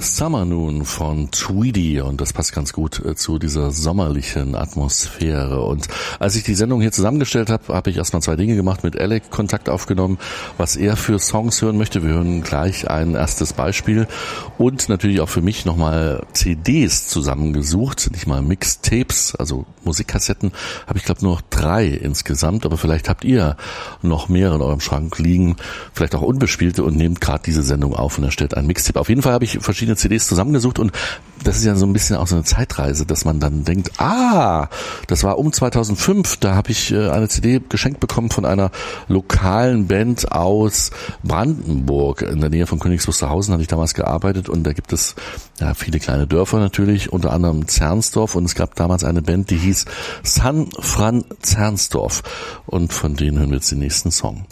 Summer Noon von Tweedy und das passt ganz gut zu dieser sommerlichen Atmosphäre. Und als ich die Sendung hier zusammengestellt habe, habe ich erstmal 2 Dinge gemacht, mit Alec Kontakt aufgenommen, was er für Songs hören möchte. Wir hören gleich ein erstes Beispiel und natürlich auch für mich nochmal CDs zusammengesucht, nicht mal Mixtapes, also Musikkassetten, habe ich glaube nur noch 3 insgesamt, aber vielleicht habt ihr noch mehrere in eurem Schrank liegen, vielleicht auch unbespielte und nehmt gerade diese Sendung auf und erstellt ein Mixtape. Auf jeden Fall habe ich verschiedene CDs zusammengesucht und das ist ja so ein bisschen auch so eine Zeitreise, dass man dann denkt, das war um 2005, da habe ich eine CD geschenkt bekommen von einer lokalen Band aus Brandenburg, in der Nähe von Königs Wusterhausen hatte ich damals gearbeitet und da gibt es ja viele kleine Dörfer natürlich, unter anderem Zernsdorf und es gab damals eine Band, die hieß San Fran Zernsdorf und von denen hören wir jetzt den nächsten Song.